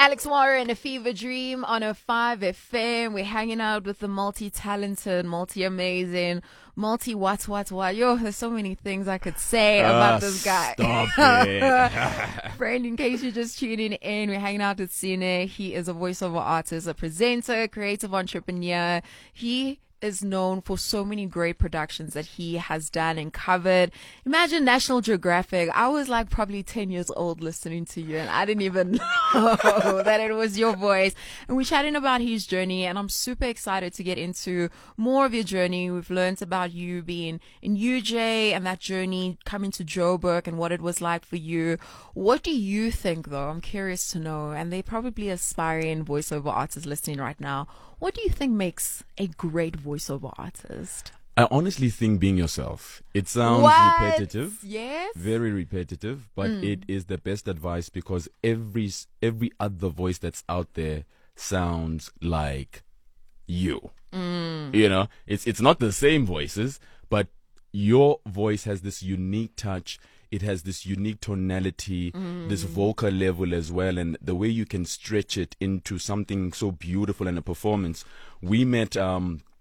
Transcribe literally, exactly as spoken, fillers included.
Alex Moore and A Fever Dream on a five F M. We're hanging out with the multi-talented, multi-amazing, multi-what, what, what. Yo, there's so many things I could say Uh, about this guy. Stop it. Friend, in case you're just tuning in, we're hanging out with Sine. He is a voiceover artist, a presenter, creative entrepreneur. He is known for so many great productions that he has done and covered. Imagine National Geographic. I was like probably ten years old listening to you and I didn't even know that it was your voice. And we're chatting about his journey and I'm super excited to get into more of your journey. We've learned about you being in U J and that journey coming to Joburg and what it was like for you. What do you think though? I'm curious to know. And they're probably aspiring voiceover artists listening right now. What do you think makes a great voiceover artist? I honestly think being yourself. It sounds What? repetitive. Yes. Very repetitive, but Mm. it is the best advice because every every other voice that's out there sounds like you. Mm. You know, it's it's not the same voices, but your voice has this unique touch. It has this unique tonality, Mm. this vocal level as well, and the way you can stretch it into something so beautiful in a performance. We met um,